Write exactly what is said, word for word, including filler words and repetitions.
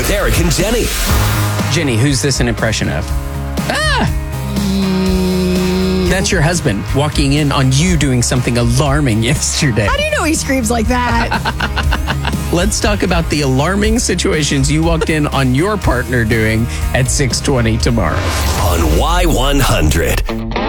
Eric and Jenny. Jenny, who's this an impression of? Ah! That's your husband walking in on you doing something alarming yesterday. How do you know he screams like that? Let's talk about the alarming situations you walked in on your partner doing at six twenty tomorrow. On Y one hundred.